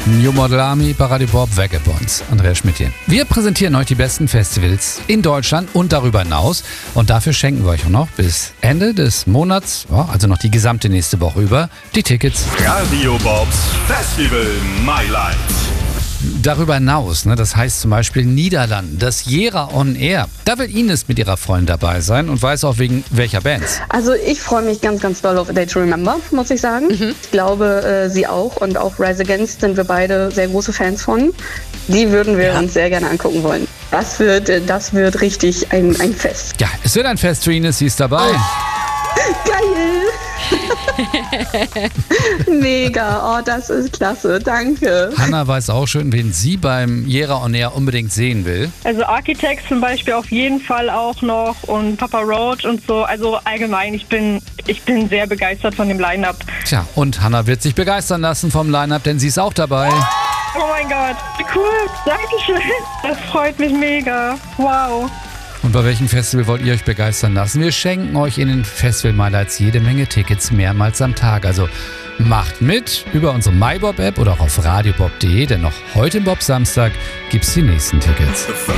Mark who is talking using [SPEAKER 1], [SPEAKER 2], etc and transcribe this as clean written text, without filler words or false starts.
[SPEAKER 1] New Model Army, bei Radio Bob, Vagabonds, Andreas Schmidt hier. Wir präsentieren euch die besten Festivals in Deutschland und darüber hinaus. Und dafür schenken wir euch auch noch bis Ende des Monats, also noch die gesamte nächste Woche über, die Tickets.
[SPEAKER 2] Radio Bobs Festival My Life.
[SPEAKER 1] Darüber hinaus, das heißt zum Beispiel Niederlanden, das Jera on Air. Da will Ines mit ihrer Freundin dabei sein und weiß auch wegen welcher Bands.
[SPEAKER 3] Also ich freue mich ganz, ganz doll auf A Day to Remember, muss ich sagen. Ich glaube, sie auch und auch Rise Against sind wir beide sehr große Fans von. Die würden wir uns sehr gerne angucken wollen. Das wird richtig ein Fest.
[SPEAKER 1] Ja, es wird ein Fest für Ines, sie ist dabei.
[SPEAKER 3] Geil! Mega, oh, das ist klasse, danke.
[SPEAKER 1] Hanna weiß auch schon, wen sie beim Jera on Air unbedingt sehen will.
[SPEAKER 4] Also Architects zum Beispiel auf jeden Fall auch noch und Papa Roach und so. Also allgemein, ich bin sehr begeistert von dem Line-Up.
[SPEAKER 1] Tja, und Hanna wird sich begeistern lassen vom Line-Up, denn sie ist auch dabei.
[SPEAKER 4] Oh mein Gott, wie cool, Dankeschön. Das freut mich mega, wow.
[SPEAKER 1] Und bei welchem Festival wollt ihr euch begeistern lassen? Wir schenken euch in den Festival Highlights jede Menge Tickets mehrmals am Tag. Also macht mit über unsere MyBob-App oder auch auf radiobob.de, denn noch heute im Bob Samstag gibt's die nächsten Tickets.